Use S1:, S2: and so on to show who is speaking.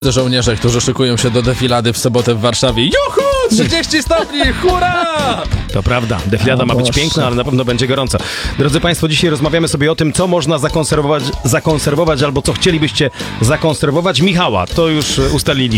S1: Żołnierze, którzy szykują się do defilady w sobotę w Warszawie. Juhu! 30 stopni! Hurra!
S2: To prawda, defilada ma być piękna, ale na pewno będzie gorąco. Drodzy Państwo, dzisiaj rozmawiamy sobie o tym, co można zakonserwować albo co chcielibyście zakonserwować. Michała, to już ustaliliśmy.